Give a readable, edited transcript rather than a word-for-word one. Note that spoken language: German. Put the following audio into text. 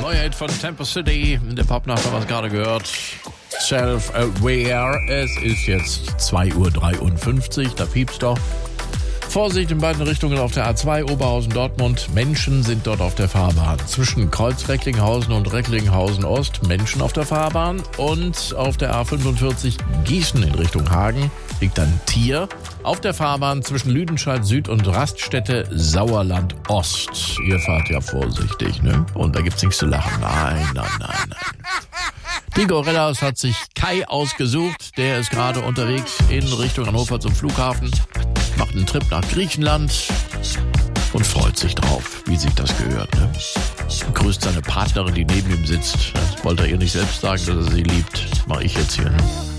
neuer Hit von Tempo City. In der Popnacht haben wir es gerade gehört. Self-Aware. Es ist jetzt 2:53 Uhr, da piept's doch. Vorsicht in beiden Richtungen auf der A2 Oberhausen-Dortmund. Menschen sind dort auf der Fahrbahn. Zwischen Kreuz-Recklinghausen und Recklinghausen-Ost Menschen auf der Fahrbahn. Und auf der A45 Gießen in Richtung Hagen liegt ein Tier auf der Fahrbahn zwischen Lüdenscheid Süd und Raststätte Sauerland Ost. Ihr fahrt ja vorsichtig, ne? Und da gibt's nichts zu lachen. Nein. Die Gorillas hat sich Kai ausgesucht. Der ist gerade unterwegs in Richtung Hannover zum Flughafen. Macht einen Trip nach Griechenland und freut sich drauf, wie sich das gehört. Ne? Grüßt seine Partnerin, die neben ihm sitzt. Das wollte er ihr nicht selbst sagen, dass er sie liebt. Das mache ich jetzt hier. Ne?